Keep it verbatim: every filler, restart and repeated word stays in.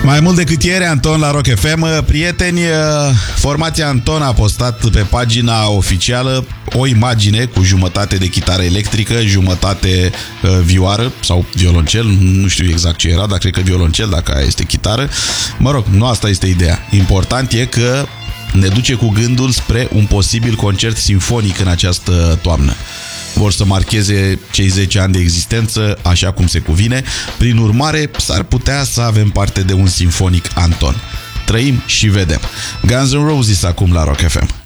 Mai mult decât ieri, Anton la Rock F M. Prieteni, formația Anton a postat pe pagina oficială o imagine cu jumătate de chitară electrică, jumătate uh, vioară sau violoncel, nu știu exact ce era, dar cred că violoncel, dacă aia este chitară. Mă rog, nu asta este ideea. Important e că ne duce cu gândul spre un posibil concert simfonic în această toamnă. Vor să marcheze cei zece ani de existență așa cum se cuvine. Prin urmare, s-ar putea să avem parte de un simfonic Anton. Trăim și vedem. Guns N' Roses acum la Rock F M.